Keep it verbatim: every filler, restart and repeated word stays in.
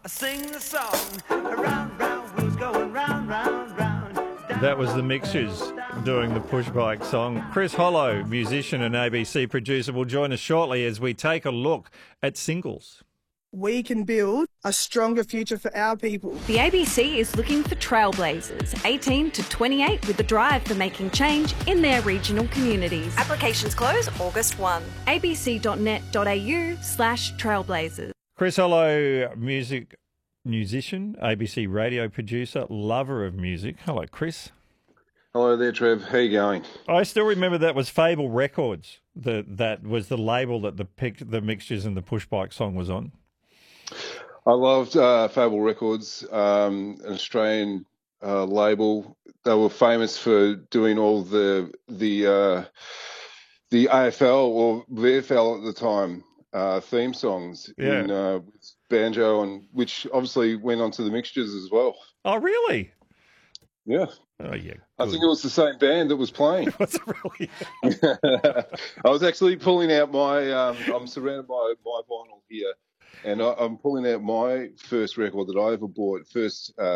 Sing the song, round, round, wheels going round, round, round. That was the Mixtures doing the Push Bike song. Chris Hollow, musician and A B C producer, will join us shortly as we take a look at singles. We can build a stronger future for our people. The A B C is looking for trailblazers, eighteen to twenty-eight, with a drive for making change in their regional communities. Applications close August first. abc.net.au slash trailblazers. Chris Hollow, music musician, A B C radio producer, lover of music. Hello, Chris. Hello there, Trev. How you going? I still remember that was Fable Records. That that was the label that the pic, the Mixtures and the Push Bike song was on. I loved uh, Fable Records, um, an Australian uh, label. They were famous for doing all the the uh, the A F L or V F L at the time uh, theme songs Yeah. in uh, with banjo, and which obviously went on to the Mixtures as well. Oh, really? Yeah. Oh, yeah. I good. think it was the same band that was playing. Was it really? I was actually pulling out my. Um, I'm surrounded by my vinyl here, and I, I'm pulling out my first record that I ever bought. First. Uh,